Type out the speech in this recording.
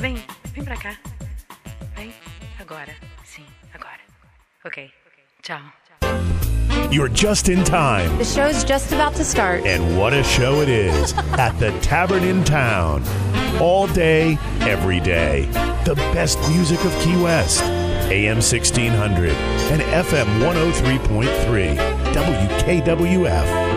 Vem pra cá. Vem. Agora. Sim, agora. Ok. Tchau. You're just in time. The show's just about to start. And what a show it is at the Tavern in Town. All day, every day. The best music of Key West. AM 1600 and FM 103.3 WKWF.